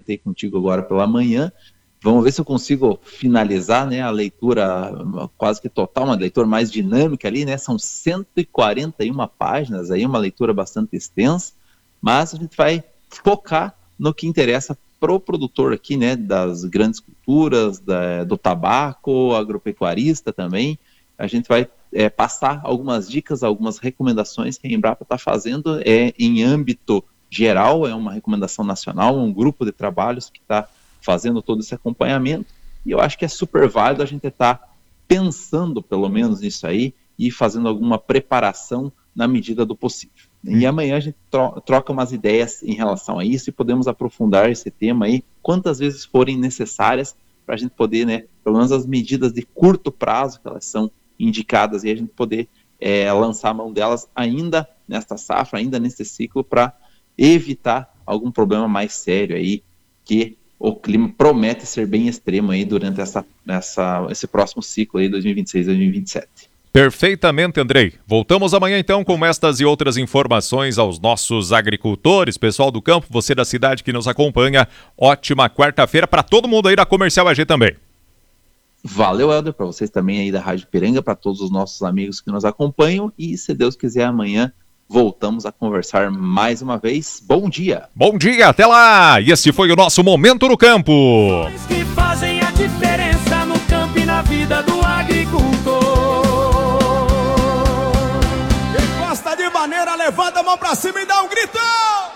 comentei contigo agora pela manhã. Vamos ver se eu consigo finalizar, né, a leitura quase que total, uma leitura mais dinâmica ali, né? São 141 páginas, aí uma leitura bastante extensa, mas a gente vai focar no que interessa pro produtor aqui, né, das grandes culturas, do tabaco, agropecuarista também. A gente vai passar algumas dicas, algumas recomendações que a Embrapa está fazendo em âmbito geral, é uma recomendação nacional, um grupo de trabalhos que está fazendo todo esse acompanhamento, e eu acho que é super válido a gente estar pensando pelo menos nisso aí e fazendo alguma preparação na medida do possível. E amanhã a gente troca umas ideias em relação a isso e podemos aprofundar esse tema aí quantas vezes forem necessárias para a gente poder, né, pelo menos as medidas de curto prazo que elas são indicadas e a gente poder lançar a mão delas ainda nesta safra, ainda nesse ciclo, para evitar algum problema mais sério aí, que o clima promete ser bem extremo aí durante esse próximo ciclo aí, 2026-2027. Perfeitamente, Andrei. Voltamos amanhã então com estas e outras informações aos nossos agricultores, pessoal do campo, você da cidade que nos acompanha. Ótima quarta-feira para todo mundo aí da Comercial AG também. Valeu, Helder, para vocês também aí da Rádio Piranga, para todos os nossos amigos que nos acompanham, e se Deus quiser amanhã voltamos a conversar mais uma vez. Bom dia! Bom dia, até lá! E esse foi o nosso Momento no Campo. Que fazem a diferença no campo e na vida do agricultor. Quem gosta de maneira, levanta a mão pra cima e dá um grito!